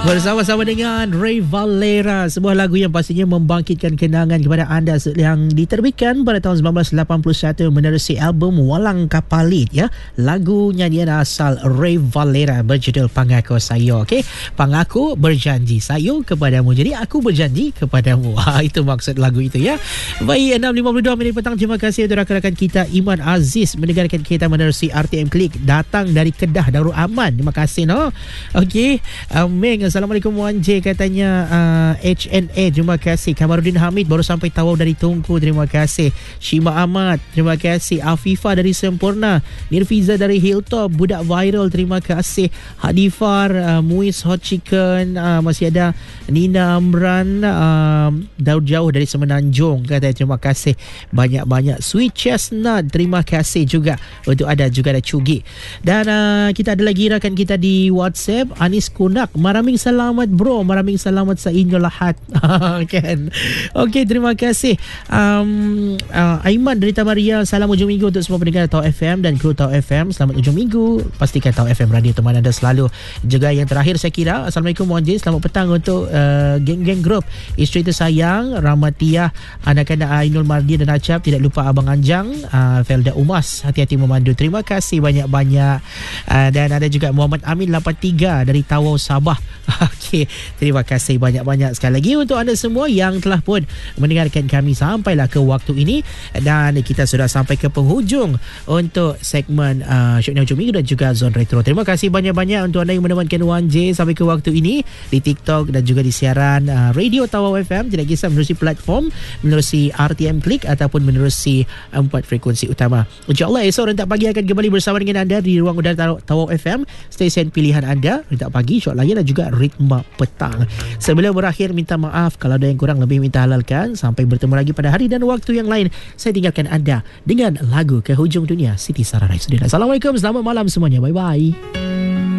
Bersama-sama dengan Ray Valera, sebuah lagu yang pastinya membangkitkan kenangan kepada anda yang diterbitkan pada tahun 1981 menerusi album Walang Kapalit ya. Lagu nyanyian asal Ray Valera berjudul Pangako Sayo. Okey, pangako berjanji sayo kepadamu. Jadi aku berjanji kepadamu. Itu maksud lagu itu ya. Baik, 6.52 minit petang. Terima kasih untuk rakan-rakan kita Iman Aziz mendengarkan kita menerusi RTM Klik datang dari Kedah Darul Aman. Terima kasih no. Okey, Meng, Assalamualaikum Wan J katanya. HNA, terima kasih. Kamarudin Hamid baru sampai Tawau dari Tungku, terima kasih. Shima Ahmad, terima kasih. Afifah dari Sempurna, Nirfiza dari Hilltop, budak viral, terima kasih. Hadifar, Muiz Hot Chicken, masih ada Nina Amran, Daud Jauh dari Semenanjung katanya terima kasih banyak-banyak. Sweet Chestnut, terima kasih juga untuk ada juga ada Cugi. Dan kita ada lagi rakan kita di WhatsApp, Anis Kunak, maraming salamat bro, maraming salamat sa inyo lahat. Kan. Okey, terima kasih. Aiman dari Tamaria, salam ujung minggu untuk semua pendengar Tau FM dan kru Tau FM. Selamat ujung minggu. Pastikan Tau FM radio teman anda selalu. Juga yang terakhir saya kira, Assalamualaikum Wan J, selamat petang untuk geng-geng grup Isteri Tersayang, Rahmatiah, anak-anak Ainul Mardi dan Acap, tidak lupa Abang Anjang, Felda Umas, hati-hati memandu. Terima kasih banyak-banyak. Dan ada juga Muhammad Amin 83 dari Tawau Sabah. Okey, terima kasih banyak-banyak sekali lagi untuk anda semua yang telah pun mendengarkan kami sampailah ke waktu ini. Dan kita sudah sampai ke penghujung untuk segmen Syukni Hujung Minggu dan juga Zone Retro. Terima kasih banyak-banyak untuk anda yang menemankan Wan J sampai ke waktu ini di TikTok dan juga di siaran Radio Tawau FM. Tidak kisah menerusi platform, menerusi RTM Klik ataupun menerusi 4 frekuensi utama. InsyaAllah esok rentak pagi akan kembali bersama dengan anda di ruang udara Tawau FM, stesen pilihan anda. Rentak pagi, syok lagi dan juga ritma petang. Sebelum berakhir, minta maaf kalau ada yang kurang lebih minta halalkan. Sampai bertemu lagi pada hari dan waktu yang lain. Saya tinggalkan anda dengan lagu Ke Hujung Dunia, Siti Sarah Raisuddin. Assalamualaikum, selamat malam semuanya. Bye-bye.